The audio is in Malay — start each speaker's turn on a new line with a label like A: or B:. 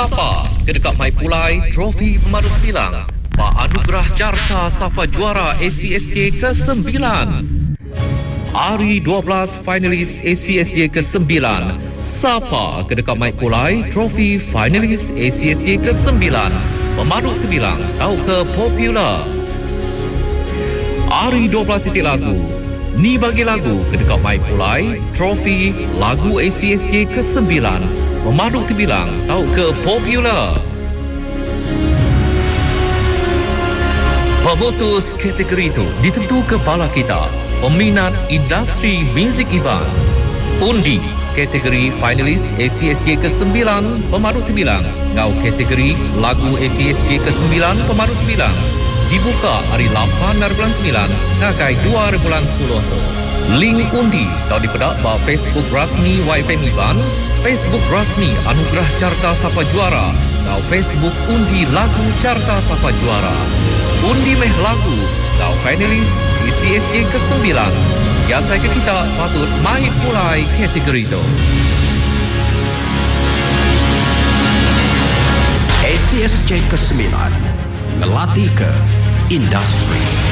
A: Sapa kedekat Mai Pulai trofi pemandu terbilang Pak Anugerah Carta Safa Juara ACSJ ke-9. Hari 12 finalis ACSJ ke-9. Sapa kedekat Mai Pulai trofi finalis ACSJ ke-9. Pemandu terbilang tahu ke popular. Hari 12 titik lagu. Ni bagi lagu kedekat Mai Pulai trofi lagu ACSJ ke-9. Pemandu terbilang tahu ke popular. Pemutus kategori itu ditentu kepala kita, peminat industri muzik Iban. Undi kategori finalis ACSJ ke-9 pemandu terbilang ngau kategori lagu ACSJ ke-9 pemandu terbilang dibuka hari 8 dari bulan 9 ngakai 2 bulan 10 tu. Link undi tahu dipedak ba Facebook rasmi YFM Iban, Facebook rasmi Anugerah Carta Sapa Juara, atau Facebook undi lagu Carta Sapa Juara. Undi meh lagu atau finalis ACSJ ke-9. Biasa ke kita patut Mai Pulai kategori itu.
B: ACSJ ke-9 ngelatih ke industri.